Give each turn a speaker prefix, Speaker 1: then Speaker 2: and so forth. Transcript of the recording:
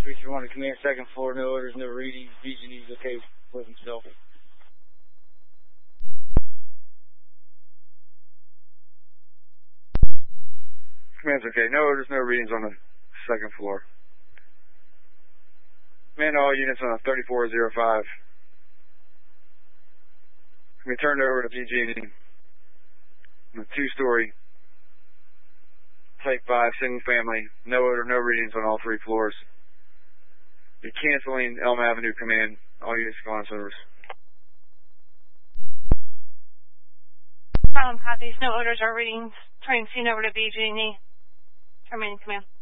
Speaker 1: 331 to command, second floor, no orders, no readings. BG&E's okay with himself.
Speaker 2: Command's okay. No orders, no readings on the second floor. Command all units on a 3405. Can be turned over to BG&E. On a 2-story, Type 5, single family, no order, no readings on all 3 floors. Be canceling Elm Avenue command. All units go on service.
Speaker 3: Problem copies, no orders or readings. Turning scene over to BG&E. Terminating command.